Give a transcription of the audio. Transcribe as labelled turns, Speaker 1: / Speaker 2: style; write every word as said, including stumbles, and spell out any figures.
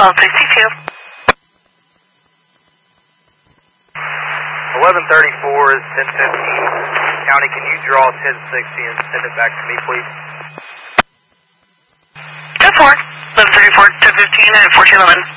Speaker 1: Apollo three C two.
Speaker 2: eleven thirty-four is ten fifteen. County, can you draw ten sixty and send it back to me, please?
Speaker 1: ten four, eleven thirty-four, ten fifteen, and fourteen eleven.